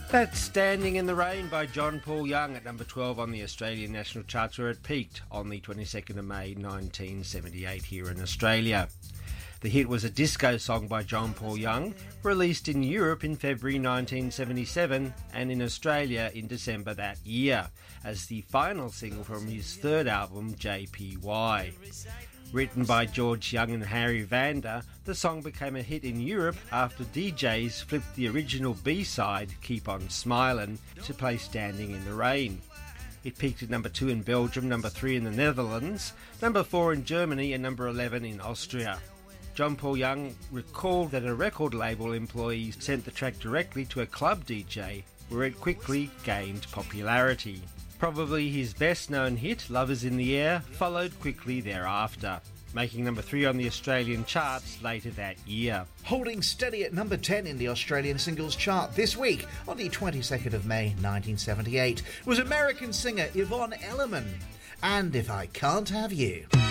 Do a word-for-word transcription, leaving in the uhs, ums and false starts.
That's Standing in the Rain by John Paul Young at number twelve on the Australian national charts, where it peaked on the twenty-second of May nineteen seventy-eight here in Australia. The hit was a disco song by John Paul Young, released in Europe in February nineteen seventy-seven and in Australia in December that year, as the final single from his third album, J P Y. Written by George Young and Harry Vanda, the song became a hit in Europe after D Js flipped the original B-side, Keep On Smilin', to play Standing in the Rain. It peaked at number two in Belgium, number three in the Netherlands, number four in Germany and number eleven in Austria. John Paul Young recalled that a record label employee sent the track directly to a club D J, where it quickly gained popularity. Probably his best-known hit, Love Is in the Air, followed quickly thereafter, making number three on the Australian charts later that year. Holding steady at number ten in the Australian singles chart this week, on the twenty-second of May nineteen seventy-eight, was American singer Yvonne Elliman, and If I Can't Have You.